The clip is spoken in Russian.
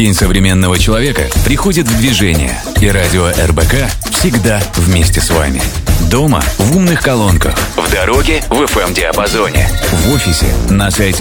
День современного человека приходит в движение, и радио РБК всегда вместе с вами. Дома в умных колонках, в дороге в FM-диапазоне, в офисе, на сайте